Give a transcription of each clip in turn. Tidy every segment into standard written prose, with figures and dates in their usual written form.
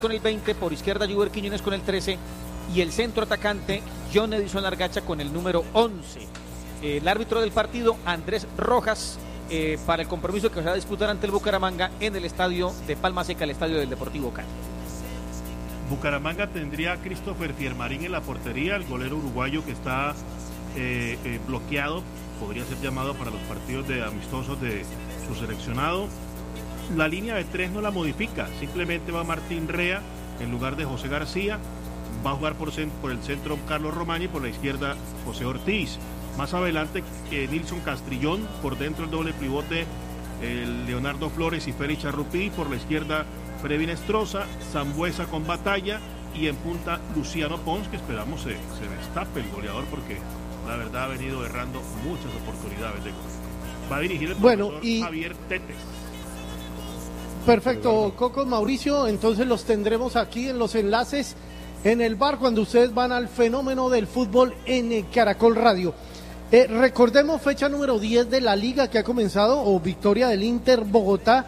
con el 20, por izquierda Juber Quiñones con el 13 y el centro atacante John Edison Argacha con el número 11. El árbitro del partido, Andrés Rojas, para el compromiso que se va a disputar ante el Bucaramanga en el estadio de Palma Seca, el estadio del Deportivo Cali. Bucaramanga tendría a Christopher Fiermarín en la portería, el golero uruguayo que está bloqueado, podría ser llamado para los partidos de amistosos de su seleccionado. La línea de 3 no la modifica, simplemente va Martín Rea en lugar de José García, va a jugar por el centro Carlos Romaña y por la izquierda José Ortiz. Más adelante Nilson Castrillón, por dentro el doble pivote Leonardo Flores y Félix Charrupí, por la izquierda Frevin Estroza, Sambuesa con Batalla y en punta Luciano Pons, que esperamos se destape el goleador porque la verdad ha venido errando muchas oportunidades de gol. Va a dirigir el profesor Javier Tetes. Perfecto, Coco, Mauricio, entonces los tendremos aquí en los enlaces en el bar cuando ustedes van al fenómeno del fútbol en Caracol Radio. Recordemos fecha número 10 de la liga que ha comenzado, o victoria del Inter Bogotá,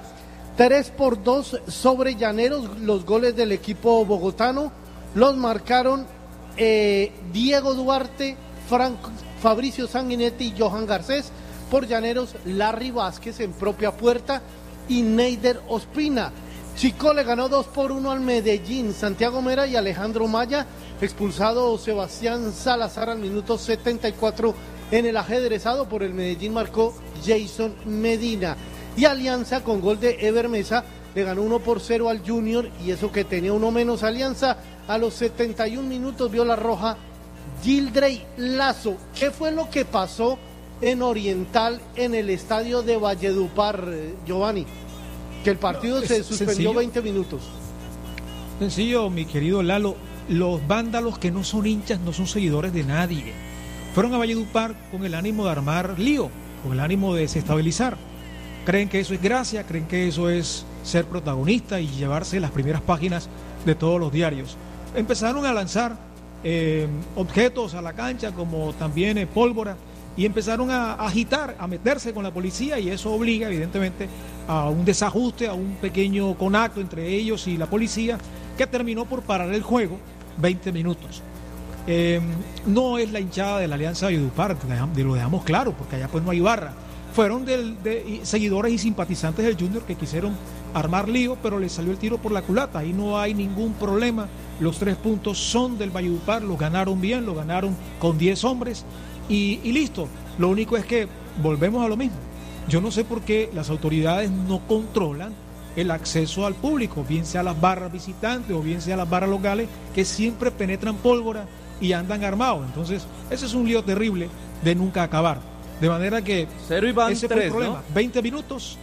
3-2 sobre Llaneros. Los goles del equipo bogotano los marcaron Diego Duarte, Fabricio Sanguinetti y Johan Garcés. Por Llaneros, Larry Vázquez en propia puerta y Neider Ospina. Chico le ganó 2-1 al Medellín. Santiago Mera y Alejandro Maya. Expulsado Sebastián Salazar al minuto 74 en el ajedrezado. Por el Medellín marcó Jason Medina. Y Alianza, con gol de Ever Mesa, le ganó 1-0 al Junior, y eso que tenía uno menos Alianza. A los 71 minutos vio la roja Gildrey Lazo. ¿Qué fue lo que pasó en Oriental en el estadio de Valledupar, Giovanni? Que el partido se suspendió sencillo. 20 minutos. Sencillo, mi querido Lalo. Los vándalos que no son hinchas no son seguidores de nadie. Fueron a Valledupar con el ánimo de armar lío, con el ánimo de desestabilizar. Creen que eso es gracia, creen que eso es ser protagonista y llevarse las primeras páginas de todos los diarios. Empezaron a lanzar objetos a la cancha, como también pólvora, y empezaron a agitar, a meterse con la policía, y eso obliga evidentemente a un desajuste, a un pequeño conato entre ellos y la policía, que terminó por parar el juego 20 minutos. No es la hinchada de la Alianza de Valledupar, lo dejamos claro, porque allá pues no hay barra. Fueron de seguidores y simpatizantes del Junior que quisieron armar lío, pero les salió el tiro por la culata. Ahí no hay ningún problema. Los 3 puntos son del Valledupar, los ganaron bien, los ganaron con 10 hombres y listo. Lo único es que volvemos a lo mismo. Yo no sé por qué las autoridades no controlan el acceso al público, bien sea las barras visitantes o bien sea las barras locales, que siempre penetran pólvora y andan armados. Entonces, ese es un lío terrible de nunca acabar. De manera que Cero y van ese 3, fue el problema. ¿no? 20 minutos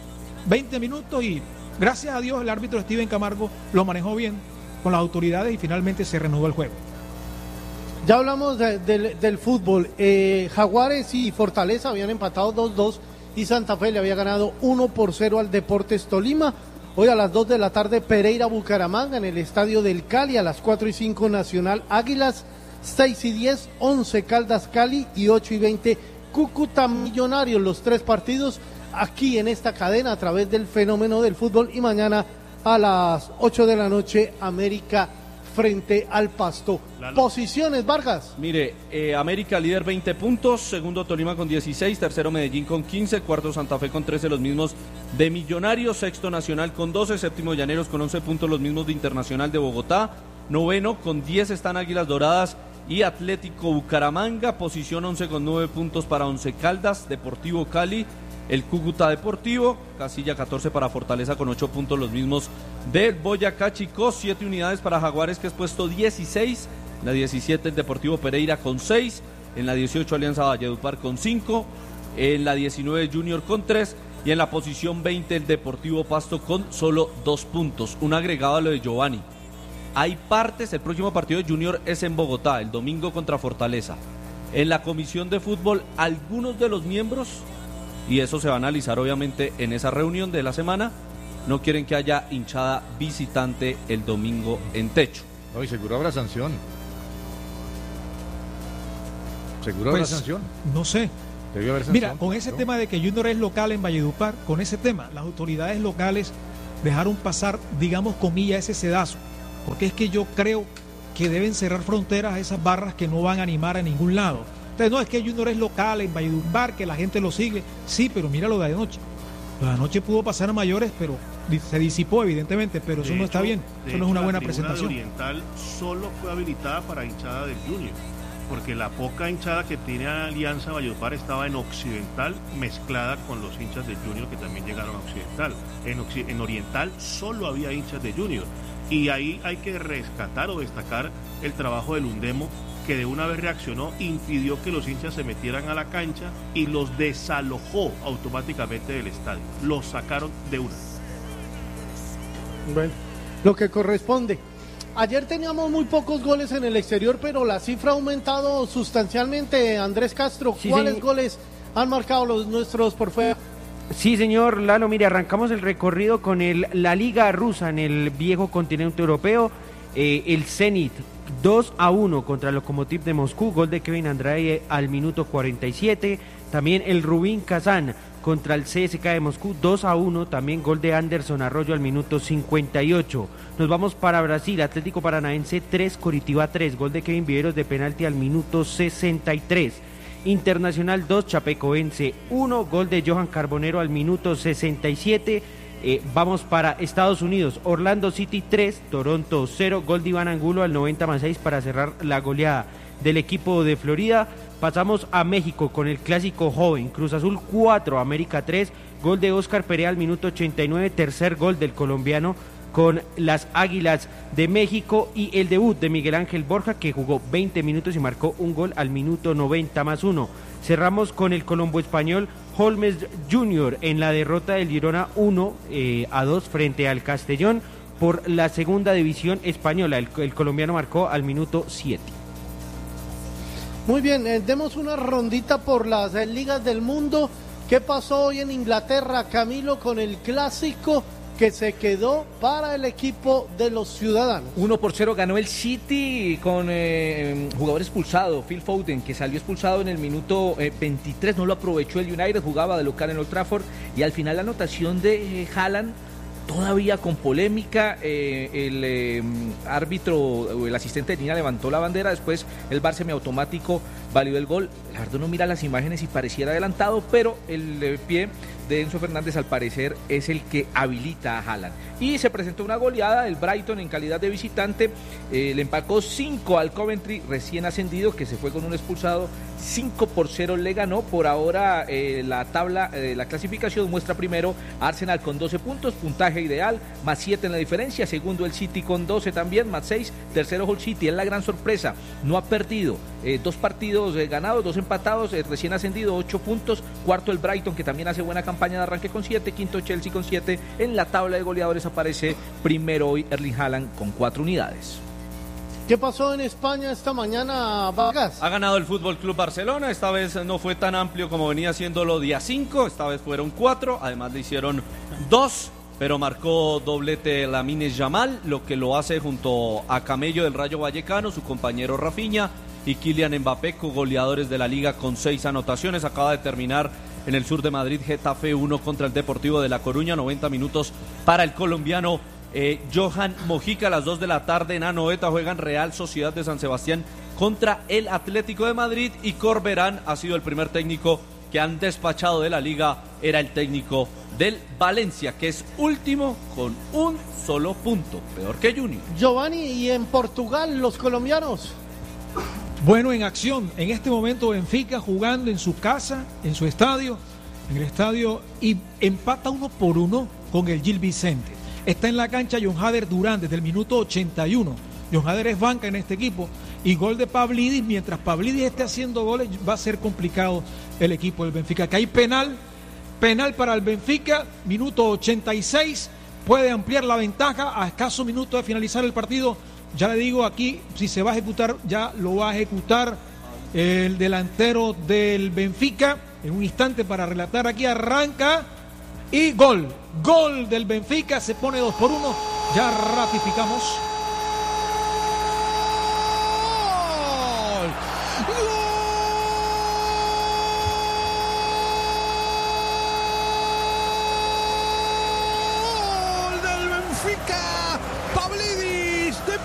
y gracias a Dios el árbitro Steven Camargo lo manejó bien con las autoridades y finalmente se reanudó el juego. Ya hablamos del fútbol. Jaguares y Fortaleza habían empatado 2-2 y Santa Fe le había ganado 1-0 al Deportes Tolima. Hoy a las 2 de la tarde Pereira Bucaramanga en el estadio del Cali. A las 4:05 Nacional Águilas, 6:10 11 Caldas Cali y 8:20 Cúcuta Millonarios. Los 3 partidos aquí en esta cadena a través del fenómeno del fútbol. Y mañana a las 8 de la noche América frente al Pasto. Posiciones, Vargas. Mire, América líder 20 puntos, segundo Tolima con 16, tercero Medellín con 15, cuarto Santa Fe con 13, los mismos de Millonarios, sexto Nacional con 12, séptimo Llaneros con 11 puntos, los mismos de Internacional de Bogotá, noveno con 10 están Águilas Doradas y Atlético Bucaramanga, posición 11 con 9 puntos para Once Caldas, Deportivo Cali, el Cúcuta Deportivo, casilla 14 para Fortaleza con 8 puntos, los mismos del Boyacá Chicó, 7 unidades para Jaguares que es puesto 16, en la 17 el Deportivo Pereira con 6, en la 18 Alianza Valledupar con 5, en la 19 Junior con 3 y en la posición 20 el Deportivo Pasto con solo 2 puntos, un agregado a lo de Giovanni. Hay partes, el próximo partido de Junior es en Bogotá, el domingo contra Fortaleza. En la comisión de fútbol, algunos de los miembros, y eso se va a analizar obviamente en esa reunión de la semana, no quieren que haya hinchada visitante el domingo en Techo. No, y seguro habrá sanción. Seguro habrá sanción. No sé. Debió haber sanción. Mira, con ese tema de que Junior es local en Valledupar, con ese tema, las autoridades locales dejaron pasar, digamos, comillas, ese sedazo. porque es que yo creo que deben cerrar fronteras a esas barras que no van a animar a ningún lado. Entonces, no es que Junior es local en Valledupar, que la gente lo sigue, sí, pero mira lo de anoche. Lo de anoche pudo pasar a mayores, pero se disipó evidentemente, pero eso no está bien, eso no es una buena presentación. La tribuna de Oriental solo fue habilitada para hinchada del Junior, porque la poca hinchada que tiene Alianza Valledupar estaba en Occidental mezclada con los hinchas de Junior que también llegaron a Occidental. En Oriental solo había hinchas de Junior, y ahí hay que rescatar o destacar el trabajo del Undemo, que de una vez reaccionó, impidió que los hinchas se metieran a la cancha y los desalojó automáticamente del estadio. Los sacaron de una. Bueno, lo que corresponde. Ayer teníamos muy pocos goles en el exterior, pero la cifra ha aumentado sustancialmente. Andrés Castro, sí, ¿cuáles goles han marcado los nuestros por fuera? Sí, señor Lalo, mire, arrancamos el recorrido con la Liga Rusa en el viejo continente europeo. El Zenit 2-1 contra el Lokomotiv de Moscú, gol de Kevin Andrade al minuto 47. También el Rubin Kazán contra el CSKA de Moscú, 2-1, también gol de Anderson Arroyo al minuto 58. Nos vamos para Brasil, Atlético Paranaense 3, Coritiba 3, gol de Kevin Viveros de penalti al minuto 63. Internacional 2, Chapecoense 1, gol de Johan Carbonero al minuto 67. Vamos para Estados Unidos, Orlando City 3, Toronto 0, gol de Iván Angulo al 90+6 para cerrar la goleada del equipo de Florida. Pasamos a México con el clásico joven, Cruz Azul 4, América 3, gol de Óscar Perea al minuto 89, tercer gol del colombiano con las Águilas de México, y el debut de Miguel Ángel Borja, que jugó 20 minutos y marcó un gol al minuto 90+1. Cerramos con el colombo español Holmes Jr. en la derrota del Girona 1-2 frente al Castellón por la segunda división española. El colombiano marcó al minuto 7. Muy bien, demos una rondita por las ligas del mundo. ¿Qué pasó hoy en Inglaterra, Camilo, con el clásico que se quedó para el equipo de los ciudadanos? 1-0 ganó el City con jugador expulsado, Phil Foden, que salió expulsado en el minuto 23, no lo aprovechó el United, jugaba de local en Old Trafford, y al final la anotación de Haaland, todavía con polémica, el árbitro o el asistente de línea levantó la bandera, después el VAR semiautomático validó el gol. La verdad no mira las imágenes y pareciera adelantado, pero el pie de Enzo Fernández al parecer es el que habilita a Haaland. Y se presentó una goleada, el Brighton en calidad de visitante le empacó 5 al Coventry recién ascendido, que se fue con un expulsado. 5-0 le ganó. Por ahora la tabla, la clasificación muestra primero Arsenal con 12 puntos, puntaje ideal, más 7 en la diferencia. Segundo el City con 12 también, más 6. Tercero Hull City, es la gran sorpresa, no ha perdido, 2 partidos ganados, 2 empatados, recién ascendido, 8 puntos. Cuarto el Brighton, que también hace buena campaña de arranque con 7. Quinto Chelsea con 7. En la tabla de goleadores aparece primero hoy Erling Haaland con 4 unidades. ¿Qué pasó en España esta mañana, Vargas? Ha ganado el Fútbol Club Barcelona, esta vez no fue tan amplio como venía siéndolo día 5, esta vez fueron 4, además le hicieron 2, pero marcó doblete Lamine Yamal, lo que lo hace junto a Camello del Rayo Vallecano, su compañero Rafinha y Kylian Mbappé, goleadores de la liga con 6 anotaciones. Acaba de terminar en el sur de Madrid Getafe 1 contra el Deportivo de La Coruña, 90 minutos para el colombiano Johan Mojica. A las 2 de la tarde en Anoeta juegan Real Sociedad de San Sebastián contra el Atlético de Madrid, y Corberán ha sido el primer técnico que han despachado de la liga, era el técnico del Valencia, que es último con un solo punto, peor que Junior. Giovanni, ¿y en Portugal los colombianos? Bueno, en acción, en este momento Benfica jugando en su casa, en su estadio, en el estadio, y empata 1-1 con el Gil Vicente. Está en la cancha John Hader Durán desde el minuto 81. John Hader es banca en este equipo, y gol de Pavlidis. Mientras Pavlidis esté haciendo goles, va a ser complicado el equipo del Benfica. Que hay penal para el Benfica, minuto 86, puede ampliar la ventaja a escaso minuto de finalizar el partido. Ya le digo aquí, si se va a ejecutar, ya lo va a ejecutar el delantero del Benfica. En un instante para relatar aquí, arranca y gol del Benfica, se pone 2-1, ya ratificamos. Benfica, Pavlidis de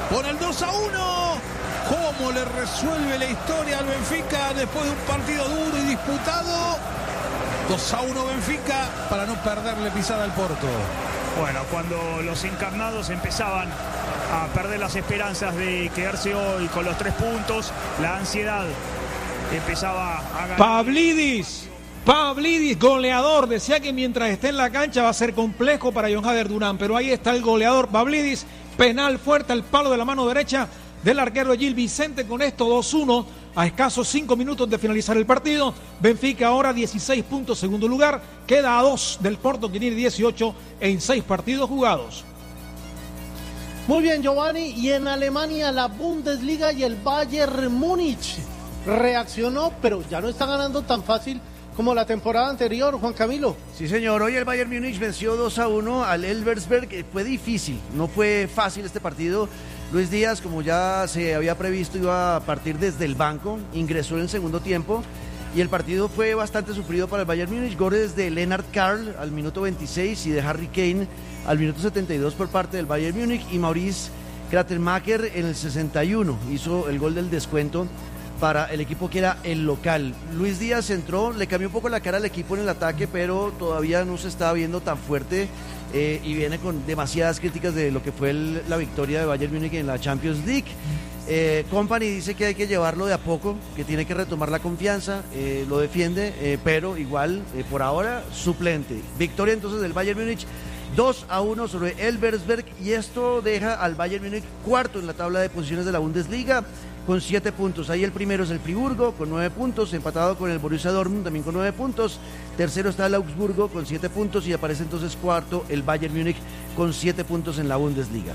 Con el 2-1. ¿Cómo le resuelve la historia al Benfica después de un partido duro y disputado? 2-1 Benfica para no perderle pisada al Porto. Bueno, cuando los encarnados empezaban a perder las esperanzas de quedarse hoy con los 3 puntos, la ansiedad empezaba a ganar. Pavlidis, goleador. Decía que mientras esté en la cancha va a ser complejo para John Jader Durán, pero ahí está el goleador Pavlidis. Penal fuerte al palo de la mano derecha del arquero Gil Vicente. Con esto 2-1 a escasos 5 minutos de finalizar el partido. Benfica ahora 16 puntos, segundo lugar. Queda a 2 del Porto, que tiene 18 en 6 partidos jugados. Muy bien, Giovanni. Y en Alemania la Bundesliga y el Bayern Múnich reaccionó, pero ya no está ganando tan fácil como la temporada anterior, Juan Camilo. Sí, señor. Hoy el Bayern Múnich venció 2-1 al Elversberg. Fue difícil, no fue fácil este partido. Luis Díaz, como ya se había previsto, iba a partir desde el banco, ingresó en el segundo tiempo y el partido fue bastante sufrido para el Bayern Múnich. Goles de Lennart Karl al minuto 26 y de Harry Kane al minuto 72 por parte del Bayern Múnich, y Maurice Kratermacher en el 61 hizo el gol del descuento para el equipo que era el local. Luis Díaz entró, le cambió un poco la cara al equipo en el ataque, pero todavía no se estaba viendo tan fuerte y viene con demasiadas críticas de lo que fue la victoria de Bayern Múnich en la Champions League. Kompany dice que hay que llevarlo de a poco, que tiene que retomar la confianza, lo defiende, pero igual por ahora suplente. Victoria entonces del Bayern Múnich 2-1 sobre Elversberg, y esto deja al Bayern Múnich cuarto en la tabla de posiciones de la Bundesliga con 7 puntos. Ahí el primero es el Friburgo con 9 puntos, empatado con el Borussia Dortmund también con 9 puntos. Tercero está el Augsburgo con 7 puntos y aparece entonces cuarto el Bayern Múnich con 7 puntos en la Bundesliga.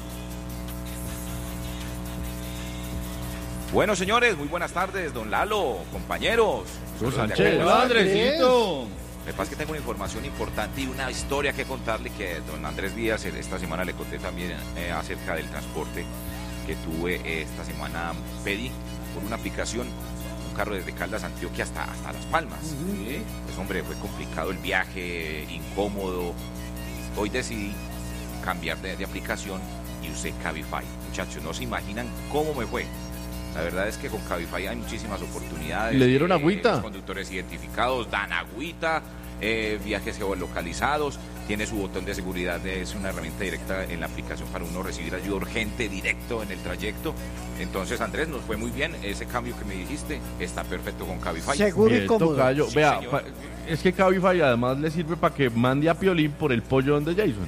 Bueno, señores, muy buenas tardes, don Lalo, compañeros. Hola, Andresito. Me pasa que tengo una información importante y una historia que contarle que don Andrés Díaz esta semana le conté también acerca del transporte que tuve esta semana. Pedí por una aplicación un carro desde Caldas, Antioquia hasta Las Palmas. ¿Sí? Pues hombre, fue complicado el viaje, incómodo. Hoy decidí cambiar de aplicación y usé Cabify. Muchachos, no se imaginan cómo me fue. La verdad es que con Cabify hay muchísimas oportunidades. ¿Le dieron agüita? Los conductores identificados dan agüita, viajes geolocalizados, tiene su botón de seguridad, es una herramienta directa en la aplicación para uno recibir ayuda urgente directo en el trayecto. Entonces, Andrés, nos fue muy bien. Ese cambio que me dijiste está perfecto con Cabify. Seguro y cómodo. Tocayo, Sí, vea, señor. es que Cabify además le sirve para que mande a Piolín por el pollón de Jason.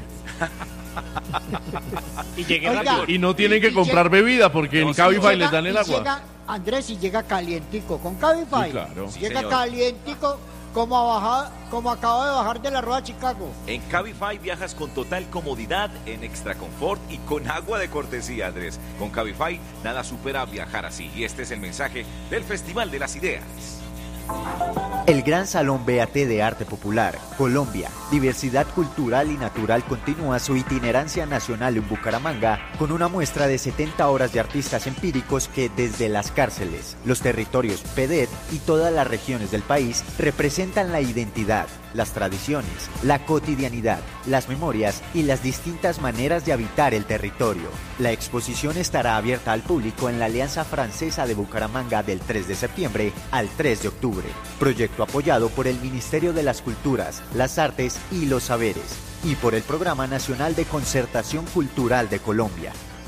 Y llegué Oiga, rápido. Y no tienen que comprar bebida porque en Cabify les dan el agua. Llega, Andrés, y llega calientico con Cabify. Sí, claro. Sí, Llega señor. calientico como acabo de bajar de la rueda de Chicago. En Cabify viajas con total comodidad, en extra confort y con agua de cortesía, Andrés. Con Cabify nada supera viajar así. Y este es el mensaje del Festival de las Ideas. El Gran Salón BAT de Arte Popular, Colombia, Diversidad Cultural y Natural continúa su itinerancia nacional en Bucaramanga con una muestra de 70 obras de artistas empíricos que desde las cárceles, los territorios PEDET y todas las regiones del país representan la identidad, las tradiciones, la cotidianidad, las memorias y las distintas maneras de habitar el territorio. La exposición estará abierta al público en la Alianza Francesa de Bucaramanga del 3 de septiembre al 3 de octubre. Proyecto apoyado por el Ministerio de las Culturas, las Artes y los Saberes y por el Programa Nacional de Concertación Cultural de Colombia.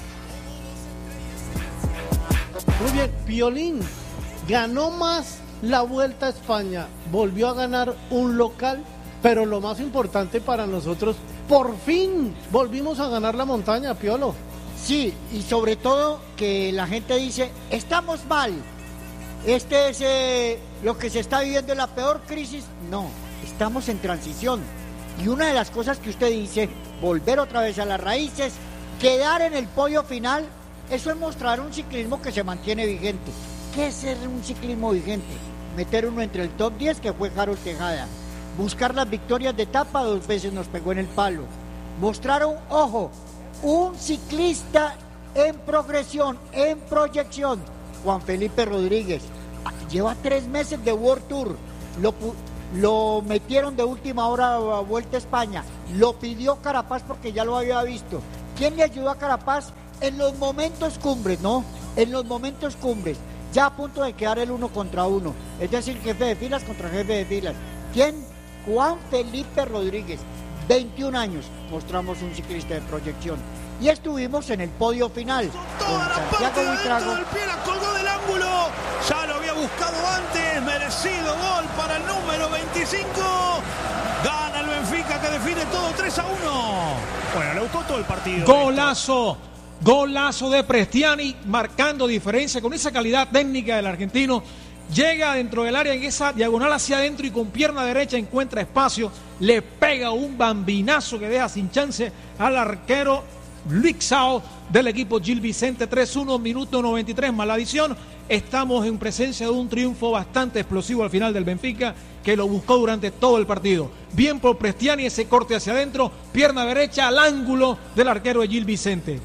Muy bien, Piolín ganó más la Vuelta a España, volvió a ganar un local, pero lo más importante para nosotros, por fin volvimos a ganar la montaña, Piolo. Sí, y sobre todo que la gente dice, estamos mal. Este es lo que se está viviendo en la peor crisis. No, estamos en transición. Y una de las cosas que usted dice, volver otra vez a las raíces, quedar en el podio final, eso es mostrar un ciclismo que se mantiene vigente. ¿Qué es ser un ciclismo vigente? Meter uno entre el top 10, que fue Harold Tejada. Buscar las victorias de etapa, 2 veces nos pegó en el palo. Mostrar un ciclista en progresión, en proyección, Juan Felipe Rodríguez. Lleva 3 meses de World Tour, lo metieron de última hora a Vuelta a España, lo pidió Carapaz porque ya lo había visto. ¿Quién le ayudó a Carapaz? en los momentos cumbres, ¿no? En los momentos cumbres, ya a punto de quedar el 1 contra 1, es decir, jefe de filas contra jefe de filas. ¿Quién? Juan Felipe Rodríguez, 21 años, mostramos un ciclista de proyección. Y estuvimos en el podio final con Santiago Buitrago. El pie la colgó del ángulo, ya lo había buscado antes, merecido gol para el número 25. Gana el Benfica que define todo 3-1. Bueno, le buscó todo el partido. Golazo. Golazo de Prestiani, marcando diferencia con esa calidad técnica del argentino. Llega dentro del área en esa diagonal hacia adentro y con pierna derecha encuentra espacio. Le pega un bambinazo que deja sin chance al arquero Luixao del equipo Gil Vicente. 3-1, minuto 93, mala adición. Estamos en presencia de un triunfo bastante explosivo al final del Benfica, que lo buscó durante todo el partido. Bien por Prestiani, ese corte hacia adentro, pierna derecha al ángulo del arquero de Gil Vicente.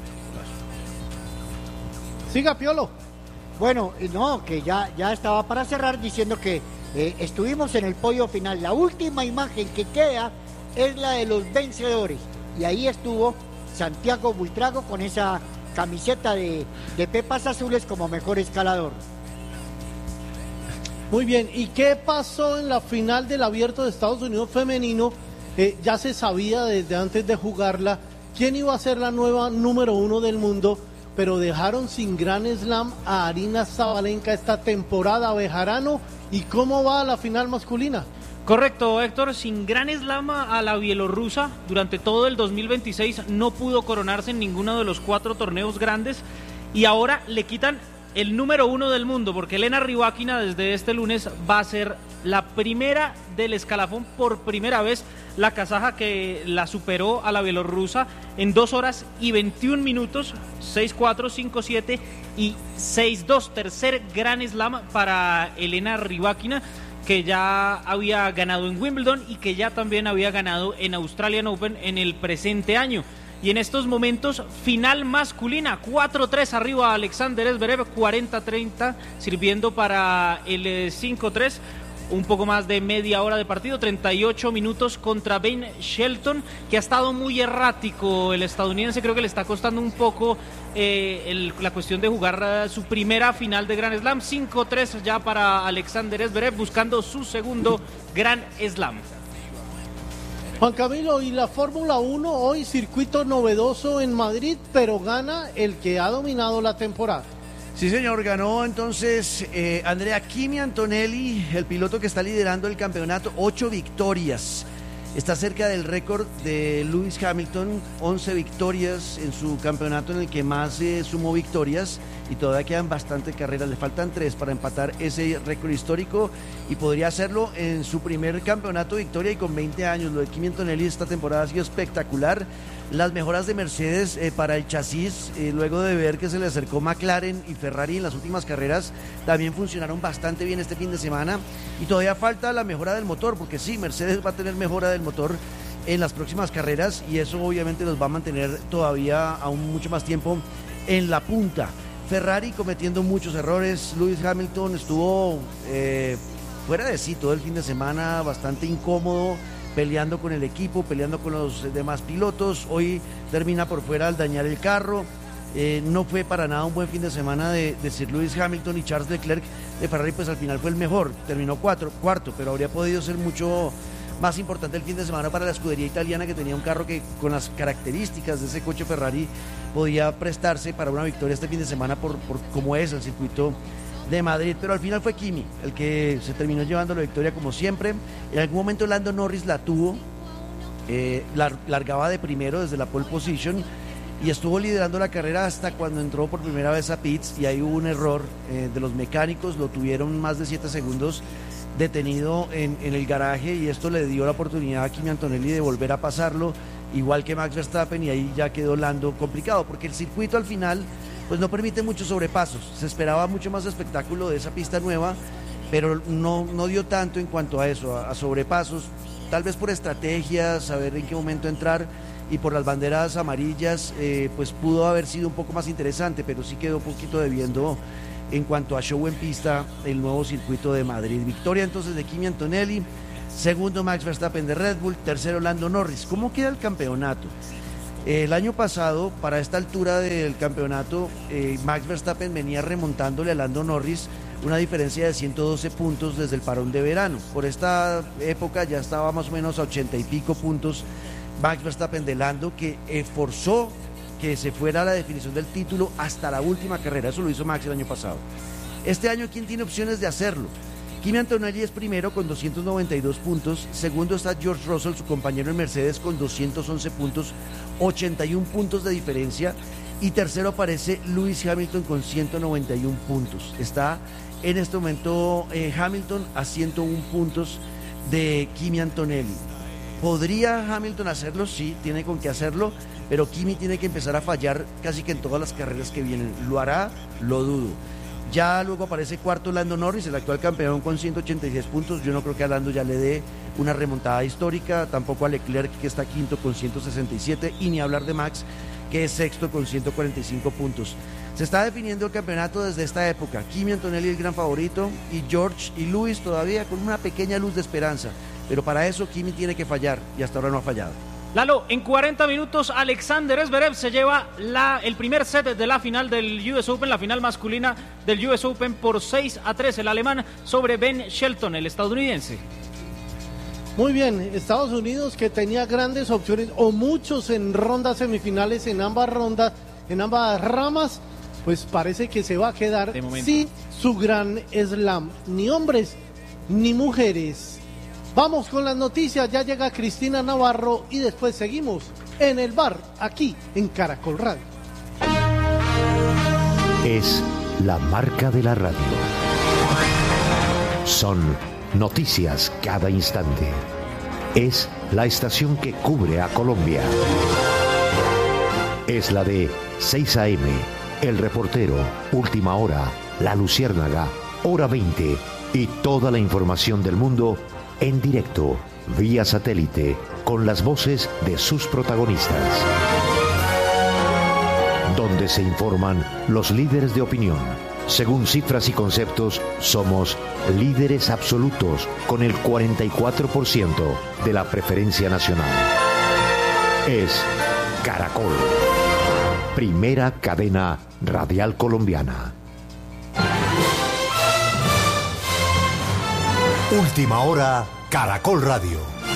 Siga, Piolo. Bueno, no, que ya estaba para cerrar diciendo que estuvimos en el podio final. La última imagen que queda es la de los vencedores. Y ahí estuvo Santiago Buitrago con esa camiseta de pepas azules como mejor escalador. Muy bien, ¿y qué pasó en la final del Abierto de Estados Unidos femenino? Ya se sabía desde antes de jugarla quién iba a ser la nueva número 1 del mundo, pero dejaron sin Gran Slam a Aryna Sabalenka esta temporada. Bejarano, ¿y cómo va la final masculina? Correcto, Héctor, sin Gran Slam a la bielorrusa durante todo el 2026 no pudo coronarse en ninguno de los 4 torneos grandes y ahora le quitan el número 1 del mundo porque Elena Rybakina desde este lunes va a ser la primera del escalafón, por primera vez la kazaja que la superó a la bielorrusa en 2 horas y 21 minutos, 6-4, 5-7 y 6-2, tercer Gran Slam para Elena Rybakina, que ya había ganado en Wimbledon y que ya también había ganado en Australian Open en el presente año. Y en estos momentos, final masculina, 4-3 arriba Alexander Zverev, 40-30, sirviendo para el 5-3. Un poco más de media hora de partido, 38 minutos contra Ben Shelton, que ha estado muy errático el estadounidense. Creo que le está costando un poco la cuestión de jugar su primera final de Grand Slam. 5-3 ya para Alexander Zverev, buscando su segundo Grand Slam. Juan Camilo, y la Fórmula 1 hoy, circuito novedoso en Madrid, pero gana el que ha dominado la temporada. Sí, señor, ganó entonces Andrea Kimi Antonelli, el piloto que está liderando el campeonato, 8 victorias. Está cerca del récord de Lewis Hamilton, 11 victorias en su campeonato en el que más sumó victorias, y todavía quedan bastante carreras, le faltan 3 para empatar ese récord histórico y podría hacerlo en su primer campeonato de victoria y con 20 años. Lo de Kimi Antonelli esta temporada ha sido espectacular. Las mejoras de Mercedes para el chasis, luego de ver que se le acercó McLaren y Ferrari en las últimas carreras, también funcionaron bastante bien este fin de semana, y todavía falta la mejora del motor, porque sí, Mercedes va a tener mejora del motor en las próximas carreras y eso obviamente los va a mantener todavía aún mucho más tiempo en la punta. Ferrari cometiendo muchos errores, Lewis Hamilton estuvo fuera de sí todo el fin de semana, bastante incómodo, peleando con el equipo, peleando con los demás pilotos. Hoy termina por fuera al dañar el carro. No fue para nada un buen fin de semana de Sir Lewis Hamilton, y Charles Leclerc de Ferrari pues al final fue el mejor, terminó cuarto, pero habría podido ser mucho más importante el fin de semana para la escudería italiana, que tenía un carro que con las características de ese coche Ferrari podía prestarse para una victoria este fin de semana por cómo es el circuito de Madrid. Pero al final fue Kimi el que se terminó llevando la victoria como siempre. En algún momento Lando Norris la tuvo, largaba de primero desde la pole position y estuvo liderando la carrera hasta cuando entró por primera vez a pits, y ahí hubo un error de los mecánicos, lo tuvieron más de 7 segundos detenido en el garaje, y esto le dio la oportunidad a Kimi Antonelli de volver a pasarlo, igual que Max Verstappen, y ahí ya quedó Lando complicado, porque el circuito al final pues no permite muchos sobrepasos. Se esperaba mucho más espectáculo de esa pista nueva, pero no dio tanto en cuanto a eso, a sobrepasos, tal vez por estrategias, saber en qué momento entrar, y por las banderas amarillas, pues pudo haber sido un poco más interesante, pero sí quedó un poquito debiendo en cuanto a show en pista el nuevo circuito de Madrid. Victoria entonces de Kimi Antonelli, segundo Max Verstappen de Red Bull, tercero Lando Norris. ¿Cómo queda el campeonato? El año pasado, para esta altura del campeonato, Max Verstappen venía remontándole a Lando Norris una diferencia de 112 puntos desde el parón de verano. Por esta época ya estaba más o menos a 80 y pico puntos Max Verstappen de Lando, que forzó que se fuera a la definición del título hasta la última carrera. Eso lo hizo Max el año pasado. Este año, ¿quién tiene opciones de hacerlo? Kimi Antonelli es primero con 292 puntos, segundo está George Russell, su compañero en Mercedes, con 211 puntos, 81 puntos de diferencia, y tercero aparece Lewis Hamilton con 191 puntos. Está en este momento Hamilton a 101 puntos de Kimi Antonelli. ¿Podría Hamilton hacerlo? Sí, tiene con qué hacerlo, pero Kimi tiene que empezar a fallar casi que en todas las carreras que vienen. ¿Lo hará? Lo dudo. Ya luego aparece cuarto Lando Norris, el actual campeón, con 186 puntos. Yo no creo que a Lando ya le dé una remontada histórica, tampoco a Leclerc, que está quinto con 167, y ni hablar de Max, que es sexto con 145 puntos. Se está definiendo el campeonato desde esta época. Kimi Antonelli el gran favorito, y George y Lewis todavía con una pequeña luz de esperanza. Pero para eso Kimi tiene que fallar, y hasta ahora no ha fallado. Lalo, en 40 minutos Alexander Zverev se lleva el primer set de la final del US Open, la final masculina del US Open, por 6-3, el alemán sobre Ben Shelton, el estadounidense. Muy bien, Estados Unidos, que tenía grandes opciones, o muchos en rondas semifinales, en ambas rondas, en ambas ramas, pues parece que se va a quedar sin su gran slam, ni hombres ni mujeres. Vamos con las noticias, ya llega Cristina Navarro y después seguimos en el bar, aquí en Caracol Radio. Es la marca de la radio. Son noticias cada instante. Es la estación que cubre a Colombia. Es la de 6 AM, El Reportero, Última Hora, La Luciérnaga, Hora 20 y toda la información del mundo en directo, vía satélite, con las voces de sus protagonistas. Donde se informan los líderes de opinión. Según cifras y conceptos, somos líderes absolutos con el 44% de la preferencia nacional. Es Caracol, primera cadena radial colombiana. Última Hora, Caracol Radio.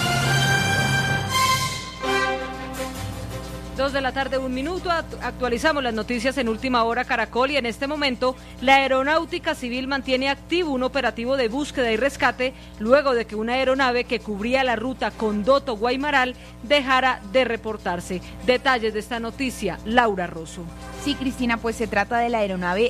2 de la tarde, 1 minuto, actualizamos las noticias en Última Hora Caracol, y en este momento la Aeronáutica Civil mantiene activo un operativo de búsqueda y rescate luego de que una aeronave que cubría la ruta Condoto-Guaymaral dejara de reportarse. Detalles de esta noticia, Laura Rosso. Sí, Cristina, pues se trata de la aeronave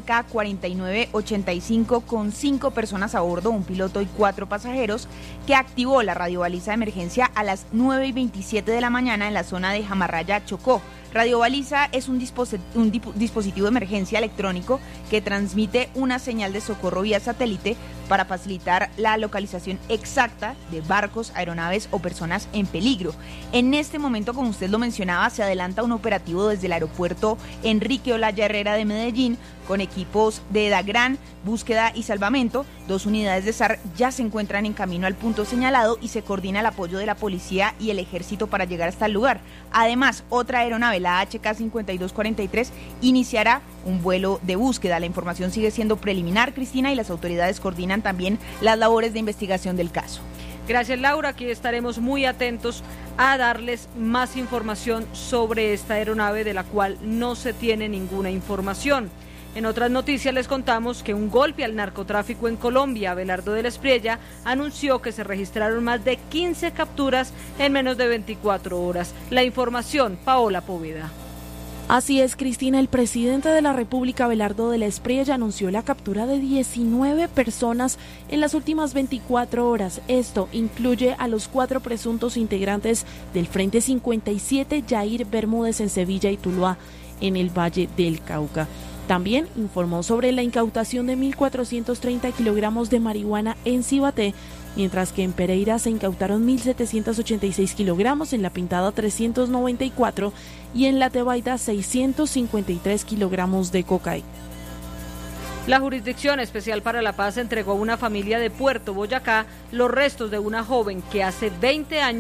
HK-4985 con 5 personas a bordo, un piloto y 4 pasajeros, que activó la radiobaliza de emergencia a las 9:27 de la mañana en la zona de Jamarraya, Chocó. Radiobaliza es un dispositivo de emergencia electrónico que transmite una señal de socorro vía satélite para facilitar la localización exacta de barcos, aeronaves o personas en peligro. En este momento, como usted lo mencionaba, se adelanta un operativo desde el aeropuerto Enrique Olaya Herrera de Medellín con equipos de DAGRAN, búsqueda y salvamento. 2 unidades de SAR ya se encuentran en camino al punto señalado y se coordina el apoyo de la policía y el ejército para llegar hasta el lugar. Además, otra aeronave, la HK-5243, iniciará un vuelo de búsqueda. La información sigue siendo preliminar, Cristina, y las autoridades coordinan también las labores de investigación del caso. Gracias, Laura. Aquí estaremos muy atentos a darles más información sobre esta aeronave, de la cual no se tiene ninguna información. En otras noticias les contamos que un golpe al narcotráfico en Colombia. Abelardo de la Espriella anunció que se registraron más de 15 capturas en menos de 24 horas. La información, Paola Poveda. Así es, Cristina, el presidente de la República, Abelardo de la Espriella, anunció la captura de 19 personas en las últimas 24 horas. Esto incluye a los 4 presuntos integrantes del Frente 57, Yair Bermúdez en Sevilla y Tuluá, en el Valle del Cauca. También informó sobre la incautación de 1.430 kilogramos de marihuana en Cibaté, mientras que en Pereira se incautaron 1.786 kilogramos, en La Pintada 394 y en La Tebaida 653 kilogramos de cocaína. La Jurisdicción Especial para la Paz entregó a una familia de Puerto Boyacá los restos de una joven que hace 20 años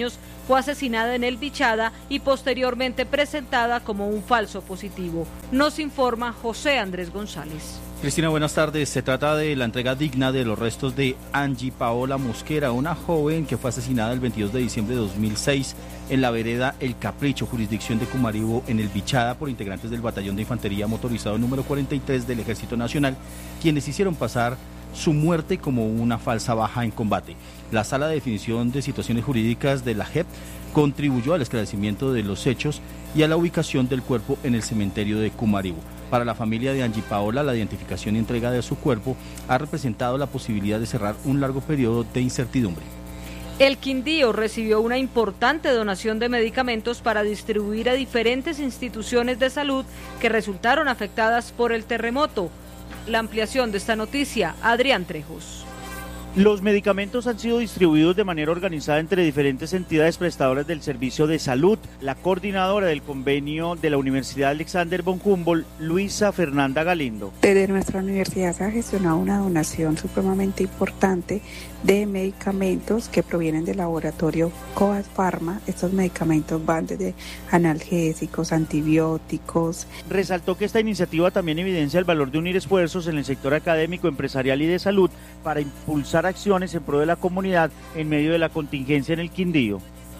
fue asesinada en el Bichada y posteriormente presentada como un falso positivo. Nos informa José Andrés González. Cristina, buenas tardes. Se trata de la entrega digna de los restos de Angie Paola Mosquera, una joven que fue asesinada el 22 de diciembre de 2006 en la vereda El Capricho, jurisdicción de Cumaribo, en el Bichada, por integrantes del Batallón de Infantería Motorizado número 43 del Ejército Nacional, quienes hicieron pasar su muerte como una falsa baja en combate. La Sala de Definición de Situaciones Jurídicas de la JEP contribuyó al esclarecimiento de los hechos y a la ubicación del cuerpo en el cementerio de Cumaribo. Para la familia de Angie Paola, la identificación y entrega de su cuerpo ha representado la posibilidad de cerrar un largo periodo de incertidumbre. El Quindío recibió una importante donación de medicamentos para distribuir a diferentes instituciones de salud que resultaron afectadas por el terremoto. La ampliación de esta noticia, Adrián Trejos. Los medicamentos han sido distribuidos de manera organizada entre diferentes entidades prestadoras del servicio de salud. La coordinadora del convenio de la Universidad Alexander von Humboldt, Luisa Fernanda Galindo. Desde nuestra universidad se ha gestionado una donación supremamente importante de medicamentos que provienen del laboratorio Coas Pharma. Estos medicamentos van desde analgésicos, antibióticos. Resaltó que esta iniciativa también evidencia el valor de unir esfuerzos en el sector académico, empresarial y de salud para impulsar acciones en pro de la comunidad en medio de la contingencia en el Quindío.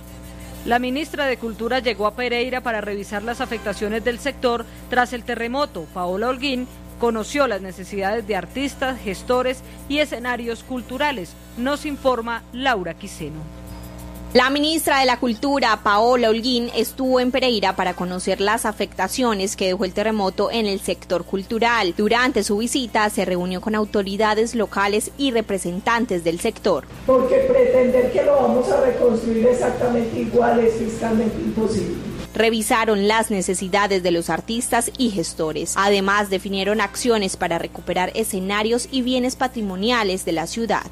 La ministra de Cultura llegó a Pereira para revisar las afectaciones del sector tras el terremoto. Paola Holguín conoció las necesidades de artistas, gestores y escenarios culturales. Nos informa Laura Quiseno. La ministra de la Cultura, Paola Holguín, estuvo en Pereira para conocer las afectaciones que dejó el terremoto en el sector cultural. Durante su visita se reunió con autoridades locales y representantes del sector. Porque pretender que lo vamos a reconstruir exactamente igual es fiscalmente imposible. Revisaron las necesidades de los artistas y gestores. Además, definieron acciones para recuperar escenarios y bienes patrimoniales de la ciudad.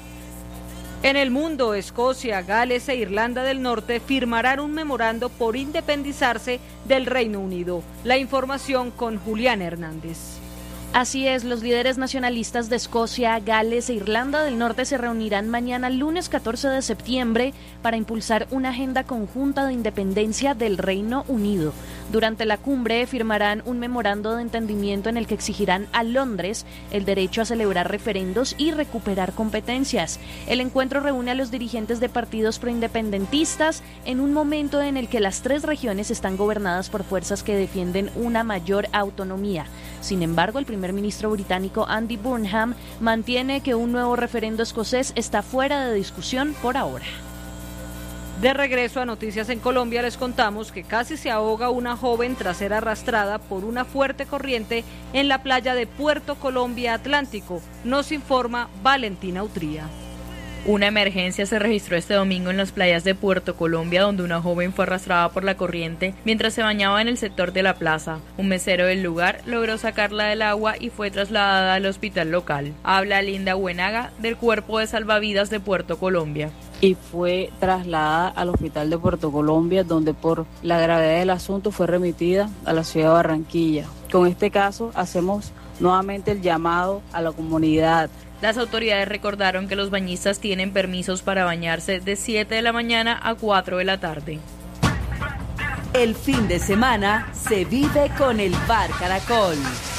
En el mundo, Escocia, Gales e Irlanda del Norte firmarán un memorando por independizarse del Reino Unido. La información con Julián Hernández. Así es, los líderes nacionalistas de Escocia, Gales e Irlanda del Norte se reunirán mañana lunes 14 de septiembre para impulsar una agenda conjunta de independencia del Reino Unido. Durante la cumbre firmarán un memorando de entendimiento en el que exigirán a Londres el derecho a celebrar referendos y recuperar competencias. El encuentro reúne a los dirigentes de partidos proindependentistas en un momento en el que las tres regiones están gobernadas por fuerzas que defienden una mayor autonomía. Sin embargo, el primer ministro británico Andy Burnham mantiene que un nuevo referendo escocés está fuera de discusión por ahora. De regreso a Noticias en Colombia, les contamos que casi se ahoga una joven tras ser arrastrada por una fuerte corriente en la playa de Puerto Colombia Atlántico. Nos informa Valentina Utría. Una emergencia se registró este domingo en las playas de Puerto Colombia, donde una joven fue arrastrada por la corriente mientras se bañaba en el sector de la plaza. Un mesero del lugar logró sacarla del agua y fue trasladada al hospital local. Habla Linda Buenaga del Cuerpo de Salvavidas de Puerto Colombia. Y fue trasladada al hospital de Puerto Colombia, donde por la gravedad del asunto fue remitida a la ciudad de Barranquilla. Con este caso hacemos nuevamente el llamado a la comunidad. Las autoridades recordaron que los bañistas tienen permisos para bañarse de 7 de la mañana a 4 de la tarde. El fin de semana se vive con el Bar Caracol.